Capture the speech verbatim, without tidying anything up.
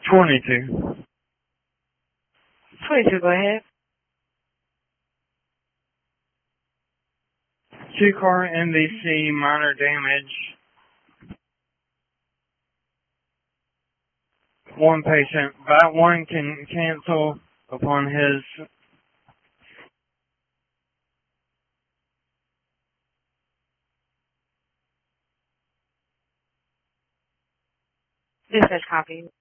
twenty-two. twenty-two, go ahead. Two car M V C, minor damage. One patient. Vat one can cancel upon his. Dispatch copy.